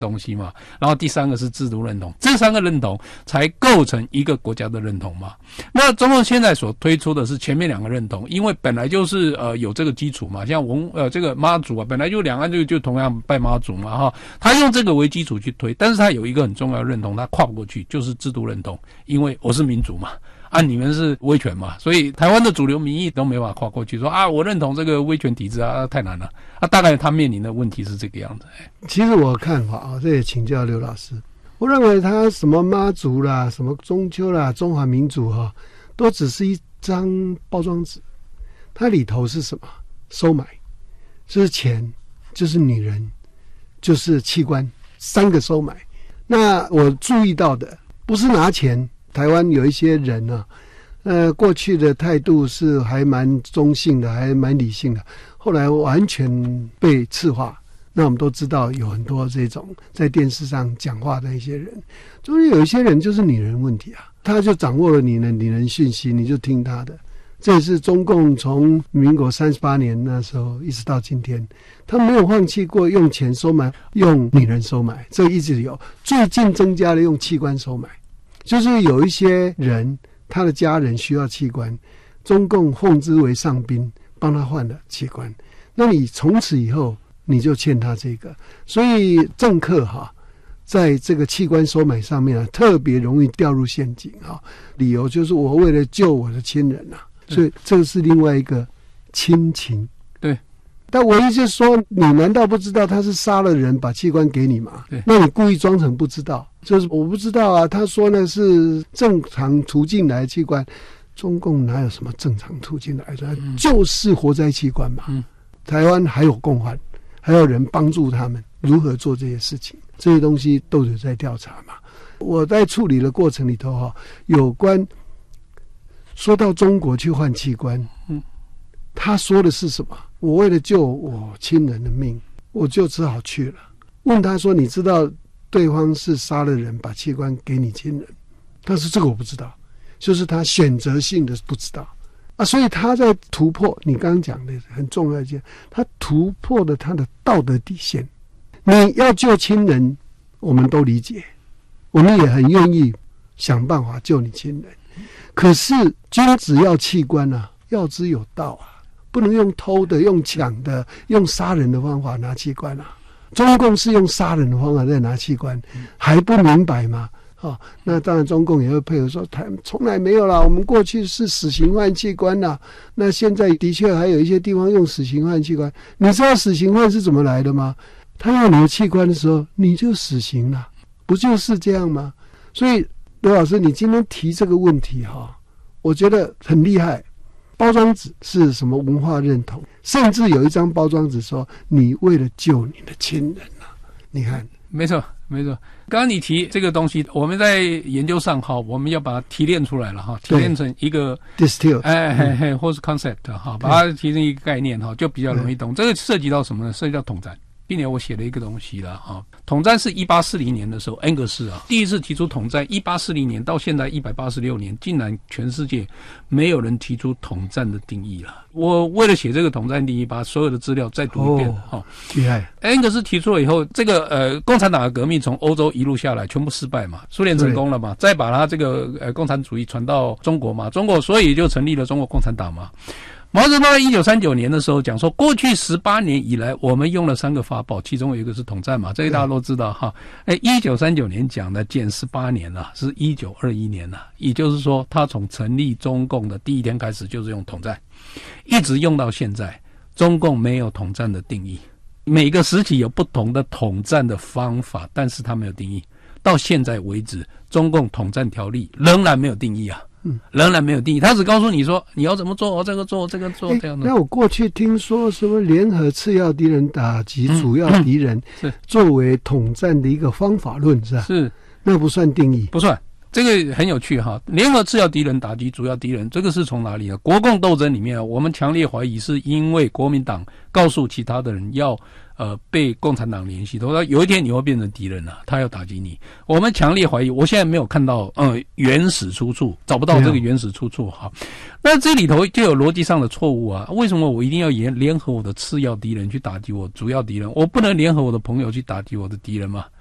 东西嘛，然后第三个是制度认同，这三个认同才构成一个国家的认同嘛。那中共现在所推出的是前面两个认同，因为本来就是有这个基础嘛，像这个妈祖啊，本来就两岸就同样拜妈祖嘛哈，他用这个为基础去推，但是他有一个很重要的认同，他跨不过去，就是制度认同，因为我是民主嘛。你们是威权嘛，所以台湾的主流民意都没法跨过去，说我认同这个威权体制太难了。大概他面临的问题是这个样子。 其实我看法这也请教刘老师，我认为他什么妈祖啦，什么中秋啦，中华民族都只是一张包装纸，它里头是什么？收买，就是钱，就是女人，就是器官，三个收买。那我注意到的不是拿钱。台湾有一些人过去的态度是还蛮中性的，还蛮理性的，后来完全被赤化。那我们都知道有很多这种在电视上讲话的一些人，就是有一些人就是女人问题他就掌握了你的女人讯息，你就听他的。这也是中共从民国38年那时候一直到今天，他没有放弃过用钱收买，用女人收买，这一直有。最近增加了用器官收买。就是有一些人他的家人需要器官，中共奉之为上宾，帮他换了器官，那你从此以后你就欠他这个。所以政客在这个器官收买上面特别容易掉入陷阱理由就是我为了救我的亲人所以这个是另外一个亲情。 对， 但唯一就是说，你难道不知道他是杀了人把器官给你吗？那你故意装成不知道，就是我不知道他说那是正常途径来的器官，中共哪有什么正常途径来的？就是活摘器官嘛。台湾还有共患，还有人帮助他们如何做这些事情，这些东西都有在调查嘛。我在处理的过程里头有关说到中国去换器官，他说的是什么？我为了救我亲人的命，我就只好去了。问他说：“你知道对方是杀了人，把器官给你亲人？”但是这个我不知道，就是他选择性的不知道所以他在突破你刚刚讲的很重要一件，他突破了他的道德底线。你要救亲人，我们都理解，我们也很愿意想办法救你亲人。可是君子要器官要之有道不能用偷的、用抢的、用杀人的方法拿器官中共是用杀人的方法在拿器官，还不明白吗？那当然中共也会配合说，从来没有啦，我们过去是死刑换器官那现在的确还有一些地方用死刑换器官。你知道死刑换是怎么来的吗？他要你的器官的时候，你就死刑了，不就是这样吗？所以刘老师，你今天提这个问题我觉得很厉害。包装纸是什么文化认同？甚至有一张包装纸说你为了救你的亲人你看， 没错。刚刚你提这个东西，我们在研究上我们要把它提炼出来了提炼成一个 distill 或是 concept 把它提成一个概念就比较容易懂。这个涉及到什么呢？涉及到统战。今年我写了一个东西了统战是1840年的时候，恩格斯第一次提出统战，1840年到现在186年，竟然全世界没有人提出统战的定义了。我为了写这个统战定义，把所有的资料再读一遍厉害。 恩格斯提出了以后，这个共产党的革命从欧洲一路下来全部失败嘛，苏联成功了嘛，再把它这个共产主义传到中国嘛，中国所以就成立了中国共产党嘛。毛泽东在1939年的时候讲说，过去18年以来我们用了3个法宝，其中有一个是统战嘛，这个大家都知道1939年讲的减18年是1921年也就是说他从成立中共的第一天开始就是用统战，一直用到现在。中共没有统战的定义，每个时期有不同的统战的方法，但是他没有定义。到现在为止，中共统战条例仍然没有定义仍然没有定义，他只告诉你说你要怎么做，这个做这样的。 那我过去听说什么联合次要敌人打击主要敌人，作为统战的一个方法论是吧？ 是， 那不算定义， 不算。这个很有趣联合次要敌人打击主要敌人，这个是从哪里国共斗争里面我们强烈怀疑是因为国民党告诉其他的人要被共产党联系，他说有一天你会变成敌人他要打击你。我们强烈怀疑，我现在没有看到原始出处，找不到这个原始出处那这里头就有逻辑上的错误为什么我一定要联合我的次要敌人去打击我主要敌人？我不能联合我的朋友去打击我的敌人吗？